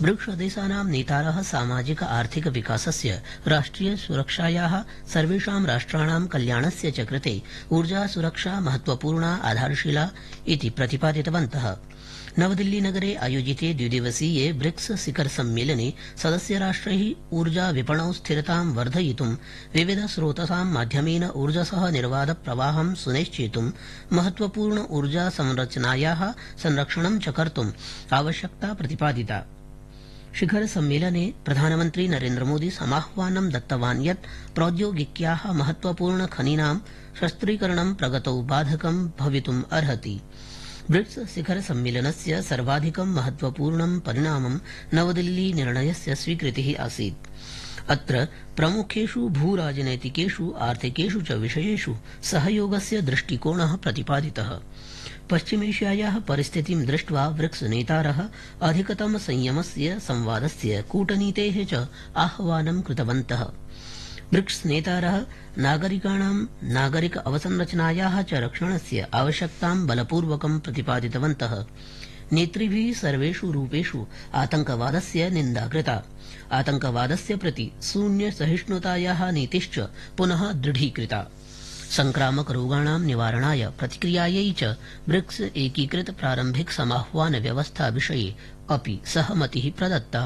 ब्रिक्स-देशानां नेतारः सामाजिक आर्थिक विकासस्य राष्ट्रिय सुरक्षायाः सर्वेषां राष्ट्राणां कल्याणस्य च कृते ऊर्जा सुरक्षा महत्वपूर्णा आधारशिला इति प्रतिपादितवन्तः। नवदिल्लीनगरे आयोजिते द्विदिवसीये ब्रिक्स शिखर सम्मेलने सदस्यराष्ट्रैः ऊर्जा विपणौ स्थिरतां वर्धयितुं विविध स्रोतसां माध्यमेन ऊर्जसः निर्बाध प्रवाहं सुनिश्चेतुं महत्वपूर्ण ऊर्जा संरचनायाः संरक्षणं च कर्तुं आवश्यकता प्रतिपादिता। शिखर सम्मेलने प्रधानमन्त्री नरेन्द्रमोदी समाह्वानं दत्तवान् यत् प्रौद्योगिक्याः महत्वपूर्ण खनीनां शस्त्रीकरणं प्रगतौ बाधकं भवितुम् अर्हति। ब्रिक्स शिखर सम्मेलनस्य सर्वाधिकं महत्वपूर्णं परिणामं नवदिल्ली निर्णयस्य स्वीकृतिः आसीत्। अत्र प्रमुखेषु भूराजनैतिकेषु आर्थिकेषु च विषयेषु सहयोगस्य दृष्टिकोणः प्रतिपादितः। पश्चिमेशियायाः परिस्थितिं दृष्ट्वा ब्रिक्स नेतारः अधिकतम संयमस्य संवादस्य कूटनीतेः च आह्वानं कृतवन्तः। ब्रिक्स नेतारः नागरिकाणां नागरिक अवसंरचनायाः च रक्षणस्य आवश्यकतां बलपूर्वकं प्रतिपादितवन्तः। नेतृभिः सर्वेषु रूपेषु आतंकवादस्य निन्दा कृता। आतंकवादस्य प्रति शून्य सहिष्णुतायाः नीतिश्च पुनः दृढीकृता। संक्रामक रोगाणां निवारणाय प्रतिक्रियायै च ब्रिक्स एकीकृत प्रारम्भिक समाह्वान व्यवस्था विषये अपि सहमतिः प्रदत्ता।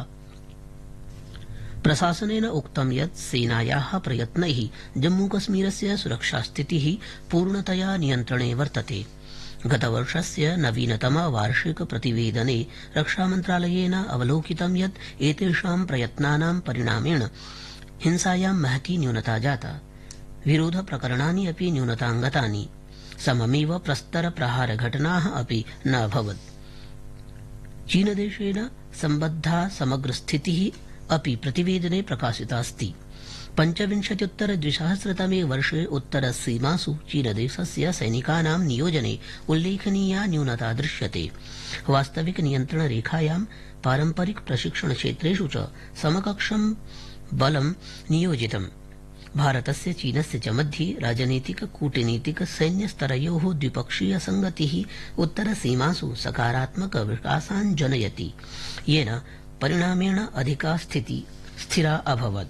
प्रशासनेन उक्तं यत् सेनायाः प्रयत्नैः जम्मूकश्मीरस्य सुरक्षास्थितिः पूर्णतया नियन्त्रणे वर्तते। गतवर्षस्य नवीनतम वार्षिक प्रतिवेदने रक्षामन्त्रालयेन अवलोकितं यत् एतेषां प्रयत्नानां परिणामेण हिंसायां महती न्यूनता जाता। विरोध प्रकरणानि अपि न्यूनताङ्गतानि। सममेव प्रस्तर प्रहार घटनाः अपि न अभवत्। चीनदेशेन सम्बद्धा समग्र स्थितिः अपि प्रतिवेदने प्रकाशितास्ति। 25-द्विसहस्रतमे वर्षे उत्तरसीमासु चीनदेशस्य सैनिकानां नियोजने उल्लेखनीया न्यूनता दृश्यते। वास्तविक नियन्त्रणरेखायां पारम्परिक प्रशिक्षणक्षेत्रेषु च समकक्षं बलं नियोजितम्। भारतस्य चीनस्य च मध्ये राजनीतिक कूटनीतिक सैन्यस्तरयोः द्विपक्षीय संगतिः उत्तरसीमासु सकारात्मक विकासान् जनयति, येन परिणामेण अधिका स्थितिः स्थिरा अभवत्।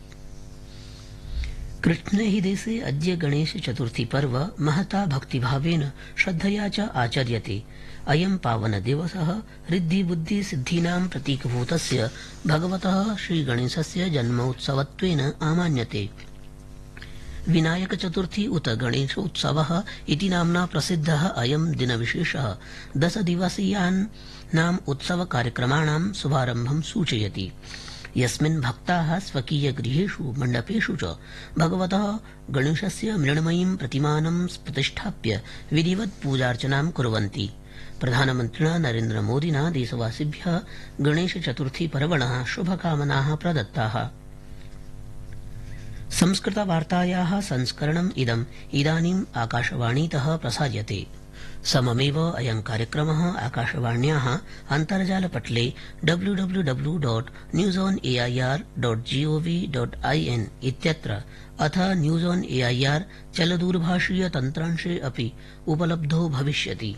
कृष्णे हि देशे अद्य गणेश चतुर्थी पर्व महता भक्तिभावेन श्रद्धया च आचर्यते। अयं पावन दिवसः ऋद्धि बुद्धि सिद्धीनां प्रतीकभूतस्य भगवतः श्रीगणेशस्य जन्मोत्सवत्वेन आमान्यते। विनायक चतुर्थी उत गणेशोत्सवः इति नाम्ना प्रसिद्धः अयं दिनविशेषः 10 दिवसीयानाम् उत्सव कार्यक्रमाणां शुभारम्भं सूचयति, यस्मिन् भक्ताः स्वकीय गृहेषु मण्डपेषु च भगवतः गणेशस्य मृण्मयीं प्रतिमानं प्रतिष्ठाप्य विधिवत् पूजार्चनां कुर्वन्ति। प्रधानमन्त्रिणा नरेन्द्रमोदिना देशवासिभ्यः गणेशचतुर्थी पर्वणः शुभकामनाः प्रदत्ताः। संस्कृतवार्तायाः संस्करणम् इदानीम् आकाशवाणीतः प्रसार्यते। सममेव अयं कार्यक्रमः आकाशवाण्याः अन्तर्जालपटले www.newsonair.gov.in इत्यत्र अथ न्यूज ऑन एआईआर चलदूरभाषीय तन्त्रांशे अपि उपलब्धो भविष्यति।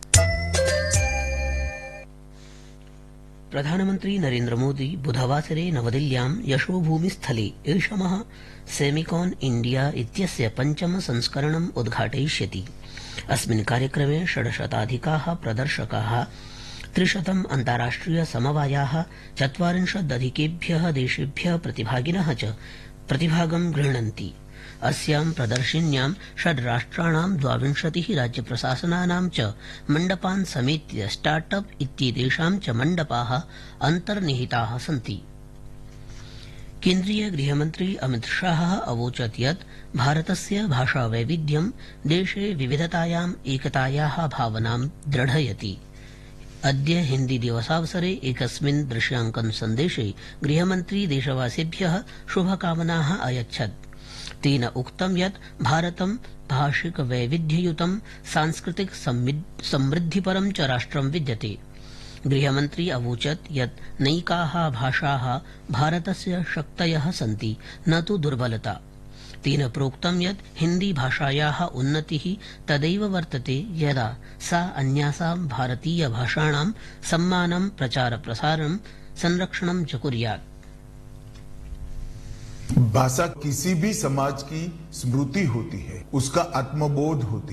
प्रधानमन्त्री नरेन्द्रमोदी बुधवासरे नवदिल्ल्यां यशोभूमिस्थले ऐषमः सेमिकॉन इंडिया इत्यस्य 5म संस्करणम् उद्घाटयिष्यति। अस्मिन् कार्यक्रमे 600 प्रदर्शकाः 300 अन्ताराष्ट्रिय समवायाः 40 देशेभ्यः प्रतिभागिनः च प्रतिभागं गृह्णन्ति। अस्यां प्रदर्शिन्यां 6 राष्ट्राणां 22 राज्यप्रशासनानां च मण्डपान् समेत्य स्टार्टअप इत्येतेषां च मण्डपाः अन्तर्निहिताः सन्ति। केन्द्रीय गृहमन्त्री अमित शाहः अवोचत् यत् भारतस्य भाषावैविध्यं देशे विविधतायाम् एकतायाः भावनां दृढयति। अद्य हिन्दी दिवसावसरे एकस्मिन् दृश्यांकन सन्देशे गृहमन्त्री देशवासिभ्यः शुभकामनाः अयच्छत्। तेन उक्तं यत् भारतं भाषिक वैविध्ययुतं सांस्कृतिक समृद्धिपरं च राष्ट्रं विद्यते। गृहमन्त्री अवोचत् यत् नैकाः भाषाः भारतस्य शक्तयः सन्ति, न तु दुर्बलता। तेन प्रोक्तं यत् हिन्दी भाषायाः उन्नतिः तदैव वर्तते यदा सा अन्यासां भारतीय भाषाणां सम्मानं प्रचार प्रसारं संरक्षणं च कुर्यात्। भाषा किसी भी समाज की स्मृति होती है, उसका आत्मबोध होती